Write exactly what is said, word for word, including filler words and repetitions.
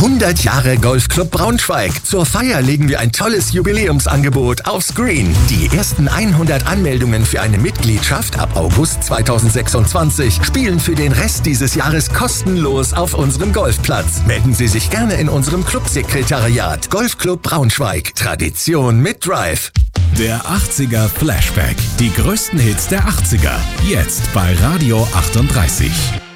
hundert Jahre Golfclub Braunschweig. Zur Feier legen wir ein tolles Jubiläumsangebot aufs Green. Die ersten hundert Anmeldungen für eine Mitgliedschaft ab August zweitausendsechsundzwanzig spielen für den Rest dieses Jahres kostenlos auf unserem Golfplatz. Melden Sie sich gerne in unserem Clubsekretariat. Golfclub Braunschweig. Tradition mit Drive. Der achtziger Flashback. Die größten Hits der achtziger. Jetzt bei Radio achtunddreißig.